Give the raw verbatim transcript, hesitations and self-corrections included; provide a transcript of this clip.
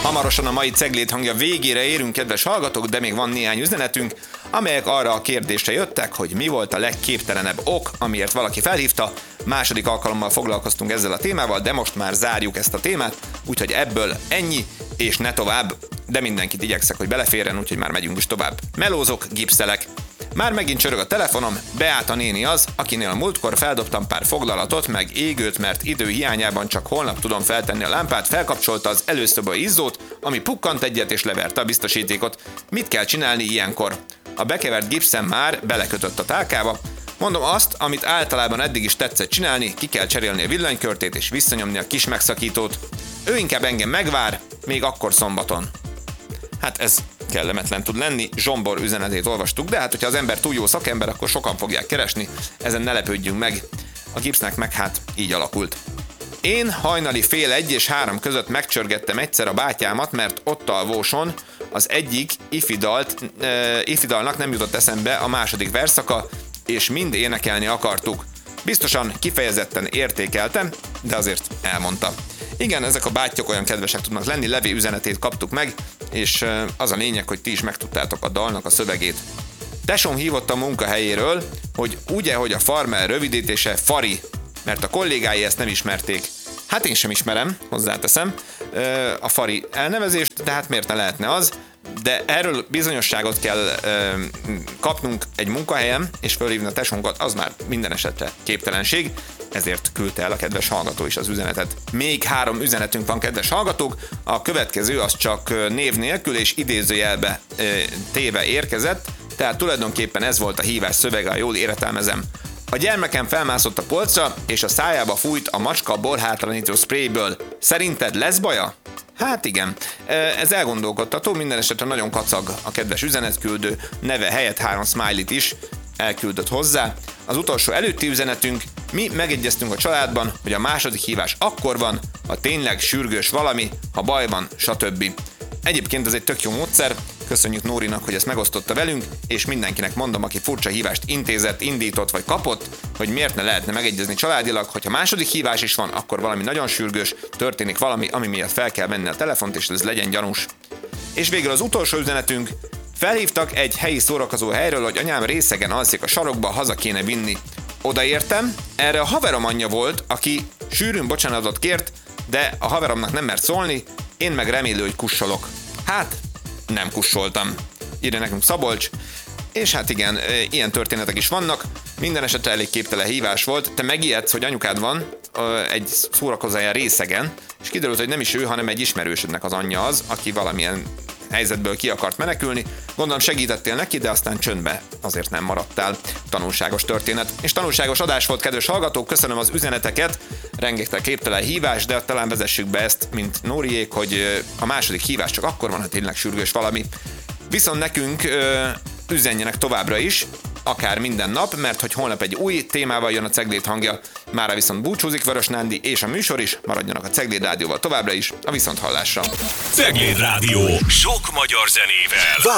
Hamarosan a mai Ceglét hangja végére érünk, kedves hallgatók, de még van néhány üzenetünk, amelyek arra a kérdésre jöttek, hogy mi volt a legképtelenebb ok, amiért valaki felhívta. Második alkalommal foglalkoztunk ezzel a témával, de most már zárjuk ezt a témát, úgyhogy ebből ennyi, és ne tovább, de mindenkit igyekszek, hogy beleférjen, úgyhogy már megyünk is tovább. Melózok, gipszelek. Már megint csörög a telefonom, Beáta néni az, akinél a múltkor feldobtam pár foglalatot, meg égőt, mert idő hiányában csak holnap tudom feltenni a lámpát, felkapcsolta az előszobai izzót, ami pukkant egyet és leverte a biztosítékot. Mit kell csinálni ilyenkor? A bekevert gipszem már belekötött a tálkába. Mondom azt, amit általában eddig is tetszett csinálni, ki kell cserélni a villanykörtét és visszanyomni a kis megszakítót. Ő inkább engem megvár, még akkor szombaton. Hát ez kellemetlen tud lenni, Zsombor üzenetét olvastuk, de hát hogyha az ember túl jó szakember, akkor sokan fogják keresni, ezen ne lepődjünk meg. A gipsznek meg hát így alakult. Én hajnali fél egy és három között megcsörgettem egyszer a bátyámat, mert ott alvóson az egyik ifidalt, e, ifidalnak nem jutott eszembe a második verszaka, és mind énekelni akartuk. Biztosan kifejezetten értékeltem, de azért elmondta. Igen, ezek a bátyok olyan kedvesek tudnak lenni, Levi üzenetét kaptuk meg, és az a lényeg, hogy ti is megtudtátok a dalnak a szövegét. Tesóm hívott a munkahelyéről, hogy ugye, hogy a farmer rövidítése Fari, mert a kollégái ezt nem ismerték. Hát én sem ismerem, hozzáteszem, a Fari elnevezést, de hát miért ne lehetne az, de erről bizonyosságot kell kapnunk egy munkahelyen, és fölhívni a tesónkat, az már minden esetre képtelenség, ezért küldte el a kedves hallgató is az üzenetet. Még három üzenetünk van, kedves hallgatók, a következő az csak név nélkül és idézőjelbe téve érkezett, tehát tulajdonképpen ez volt a hívás szövege, ha jól értelmezem. A gyermekem felmászott a polcra, és a szájába fújt a macska borhátlanító sprayből. Szerinted lesz baja? Hát igen, ez elgondolkodtató, minden esetre nagyon kacag a kedves üzenetküldő, neve helyett három smiley-t is elküldött hozzá. Az utolsó előtti üzenetünk, mi megegyeztünk a családban, hogy a második hívás akkor van, ha tényleg sürgős valami, ha baj van, stb. Egyébként ez egy tök jó módszer, köszönjük Nórinak, hogy ezt megosztotta velünk, és mindenkinek mondom, aki furcsa hívást intézett, indított vagy kapott, hogy miért ne lehetne megegyezni családilag, hogyha második hívás is van, akkor valami nagyon sürgős, történik valami, ami miatt fel kell venni a telefont, és ez legyen gyanús. És végül az utolsó üzenetünk, felhívtak egy helyi szórakozó helyről, hogy anyám részegen alszik a sarokba, haza kéne vinni. Odaértem, erre a haverom anyja volt, aki sűrűn bocsánatot kért, de a haveromnak nem mert szólni, én meg remélő, hogy kussolok. Hát, nem kussoltam. Írja nekünk Szabolcs, és hát igen, ilyen történetek is vannak, minden esetre elég képtelen hívás volt. Te megijedsz, hogy anyukád van egy szórakozóhelyen részegen, és kiderült, hogy nem is ő, hanem egy ismerősödnek az anyja az, aki valamilyen helyzetből ki akart menekülni. Gondolom segítettél neki, de aztán csöndbe azért nem maradtál. Tanulságos történet. És tanulságos adás volt, kedves hallgatók, köszönöm az üzeneteket, rengeteg képtelen hívás, de talán vezessük be ezt, mint Nóriék, hogy a második hívás csak akkor van, ha tényleg sürgős valami. Viszont nekünk ö, üzenjenek továbbra is, akár minden nap, mert hogy holnap egy új témával jön a Ceglét hangja, mára viszont búcsúzik Vörös Nándi és a műsor is, maradjanak a Cegléd Rádióval továbbra is, a viszonthallásra. Cegléd Rádió, sok magyar zenével.